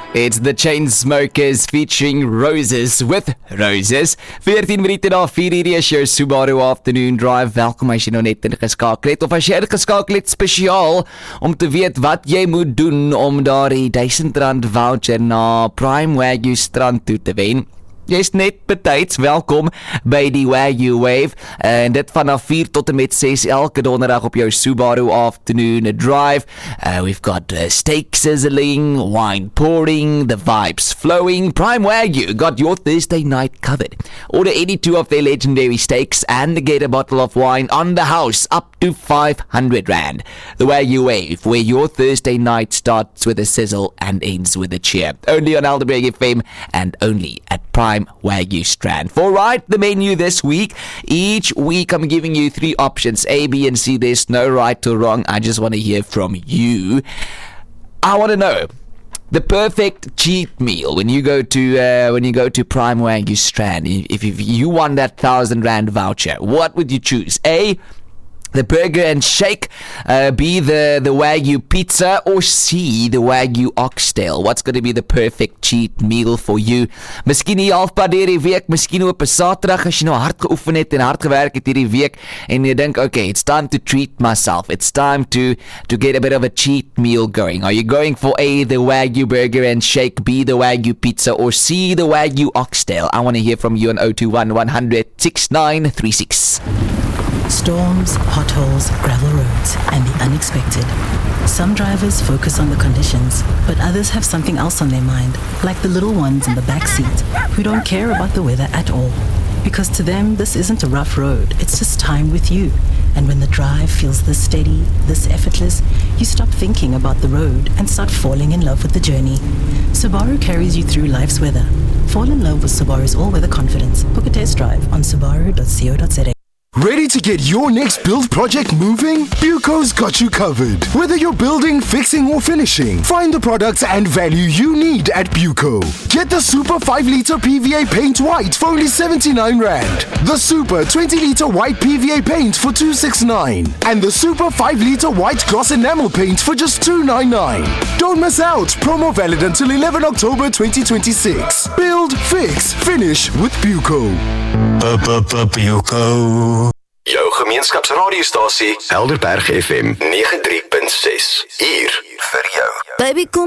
It's the Chainsmokers featuring Roses with Roses. 14 minute na 4 uur is jou Subaru Afternoon Drive. Welkom as jy nou net ingeskakel het, of as jy ingeskakel het spesiaal om te weet wat jy moet doen om daardie R1000 voucher na Prime Wagyu strand toe te wen. Jy's net betyds welkom by die Wagyu Wave en dit vanaf 4 tot en met 6 elke donderdag op jou Subaru Afternoon Drive. We've got steak sizzling, wine pouring, the vibes flowing. Prime Wagyu got your Thursday night covered. Order any two of their legendary steaks and get a bottle of wine on the house up to R500. The Wagyu Wave, where your Thursday night starts with a sizzle and ends with a cheer. Only on Alderberg FM and only at Prime Wagyu Strand. For right, the menu this week. Each week I'm giving you 3 options, A, B, and C. There's no right or wrong. I just want to hear from you. I want to know the perfect cheat meal when you go to Prime Wagyu Strand. If you won that R1000 voucher, what would you choose? A, the burger and shake, B, the Wagyu pizza, or C, the Wagyu oxtail. What's going to be the perfect cheat meal for you? Miskien nie halfpad hierdie week, miskien op 'n Saterdag as jy nou hard geoefen het en hard gewerk het hierdie week en jy dink, okay, it's time to treat myself. It's time to get a bit of a cheat meal going. Are you going for A, the Wagyu burger and shake, B, the Wagyu pizza, or C, the Wagyu oxtail? I want to hear from you on 021 100 6936. Storms, potholes, gravel roads, and the unexpected. Some drivers focus on the conditions, but others have something else on their mind, like the little ones in the back seat, who don't care about the weather at all. Because to them, this isn't a rough road, it's just time with you. And when the drive feels this steady, this effortless, you stop thinking about the road and start falling in love with the journey. Subaru carries you through life's weather. Fall in love with Subaru's all-weather confidence. Book a test drive on subaru.co.za. Ready to get your next build project moving? Buco's got you covered. Whether you're building, fixing, or finishing, find the products and value you need at Buco. Get the Super 5-litre PVA paint white for only R79. The Super 20-litre white PVA paint for R269. And the Super 5-litre white gloss enamel paint for just R299. Don't miss out. Promo valid until 11 October 2026. Build, fix, finish with Buco. Buco. Jou gemeenskapsradiostasie Helderberg FM 93.6. Hier vir jou. Baby, kom